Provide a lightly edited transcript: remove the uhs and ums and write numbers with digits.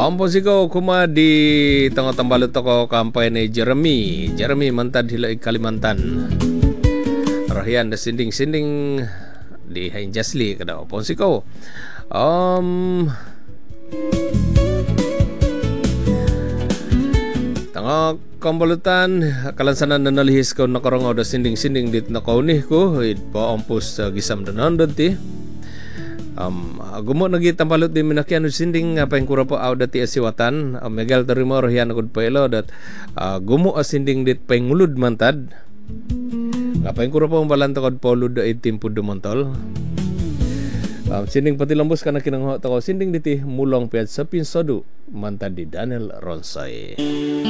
Ampo sigaw kuma di tengah tambalot ako kampay ni Jeremy mantad hila Kalimantan. Rahian da sinding-sinding di Hain Jasli kada opon sigaw. Tengah kambalutan kalansanan nanalihis ko nakarangaw da sinding-sinding dit nakaunih ko pa ampus gisam danan ti. Gumo nagi tambalot di minakyan sinding apa yang kura po aw dati asiwatan Miguel terima rohian agud pailo dat gumo asinding dit pengulud mantad apa yang kura po umbalan takod polud itim pud montol sinding pati lambos kana kinangho tako sinding diti mulong piad sa pinsodu mantad di Daniel Ronsay.